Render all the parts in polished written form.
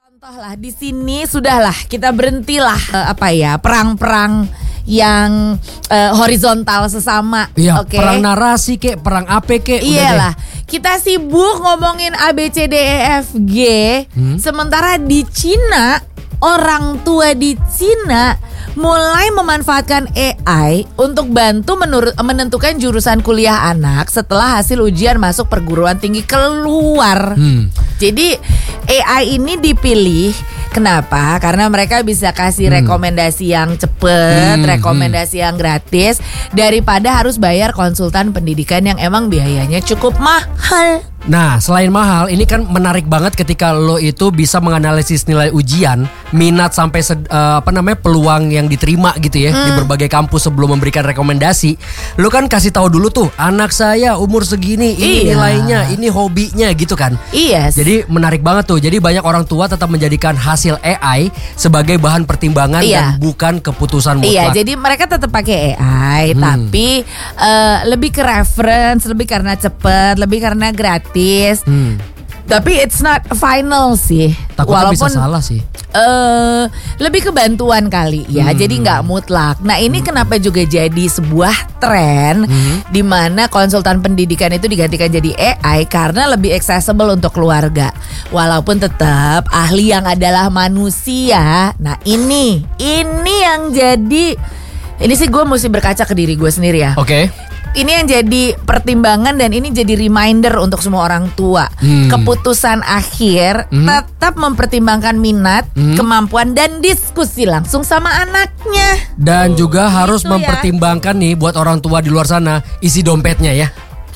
Contohlah di sini sudahlah kita berhentilah perang-perang yang horizontal sesama. Iya, Oke. perang narasi kek, perang apa kek. Iyalah, kita sibuk ngomongin A B C D E F G. Sementara di Cina, orang tua di Cina mulai memanfaatkan AI untuk bantu menentukan jurusan kuliah anak setelah hasil ujian masuk perguruan tinggi keluar. Jadi AI ini dipilih, kenapa? Karena mereka bisa kasih rekomendasi yang cepet, rekomendasi yang gratis, daripada harus bayar konsultan pendidikan yang emang biayanya cukup mahal. Nah, selain mahal, ini kan menarik banget ketika lo itu bisa menganalisis nilai ujian, minat sampai peluang yang diterima gitu ya di berbagai kampus sebelum memberikan rekomendasi. Lo kan kasih tahu dulu tuh, anak saya umur segini, ini nilainya, ini hobinya gitu kan. Iya. Jadi menarik banget tuh. Jadi banyak orang tua tetap menjadikan hasil AI sebagai bahan pertimbangan dan bukan keputusan mutlak. Iya, jadi mereka tetap pakai AI, tapi lebih ke reference, lebih karena cepet, lebih karena gratis. Tapi it's not final sih. Takutnya bisa salah sih. Lebih ke bantuan kali ya. Jadi nggak mutlak. Nah ini kenapa juga jadi sebuah tren di mana konsultan pendidikan itu digantikan jadi AI karena lebih accessible untuk keluarga. Walaupun tetap ahli yang adalah manusia. Nah ini yang jadi. Ini sih gue mesti berkaca ke diri gue sendiri ya. Oke. Ini yang jadi pertimbangan dan ini jadi reminder untuk semua orang tua. Keputusan akhir tetap mempertimbangkan minat, kemampuan dan diskusi langsung sama anaknya. Dan juga harus mempertimbangkan nih buat orang tua di luar sana isi dompetnya ya.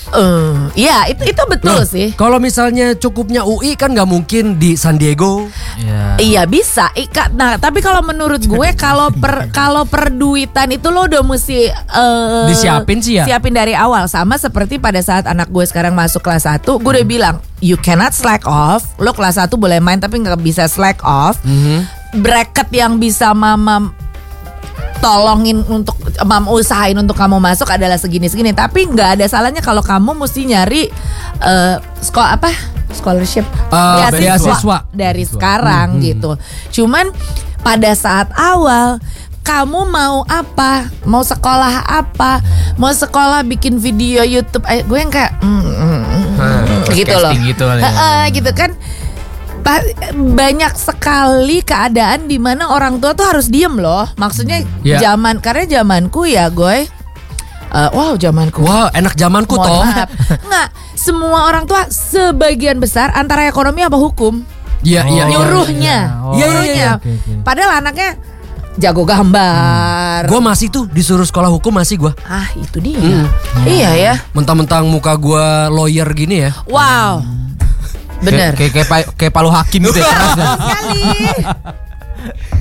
Iya itu betul sih. Kalau misalnya cukupnya UI kan nggak mungkin di San Diego. Iya bisa. Nah tapi kalau menurut gue kalau perduitan itu lo udah mesti disiapin sih ya. Siapin dari awal. Sama seperti pada saat anak gue sekarang masuk kelas 1, gue udah bilang you cannot slack off. Lo kelas 1 boleh main tapi nggak bisa slack off. Bracket yang bisa mama tolongin untuk usahain untuk kamu masuk adalah segini-segini. Tapi nggak ada salahnya kalau kamu mesti nyari scholarship beasiswa dari sekarang gitu. Cuman pada saat awal kamu mau apa? Mau sekolah apa? Mau sekolah bikin video YouTube? Gue yang kayak gitu loh. Gitu kan. Banyak sekali keadaan di mana orang tua tuh harus diem loh. Maksudnya karena zamanku ya gue. Zamanku. Wow, enak zamanku toh. Nggak, semua orang tua sebagian besar antara ekonomi apa hukum. Nyuruhnya. Padahal anaknya jago gambar. Gue masih tuh disuruh sekolah hukum masih gue. Itu dia. Iya ya. Mentang-mentang muka gue lawyer gini ya. Wow. Bener. Kayak palu hakim gitu ya. Sekali.